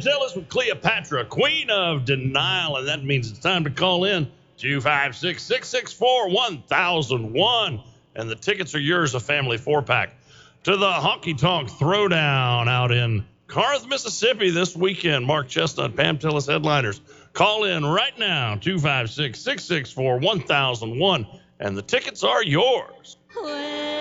Tillis with Cleopatra, Queen of Denial, and that means it's time to call in 256-664-1001, and the tickets are yours, a family 4-pack, to the Honky Tonk Throwdown out in Corinth, Mississippi this weekend. Mark Chestnut, Pam Tillis headliners. Call in right now, 256-664-1001, and the tickets are yours. Well,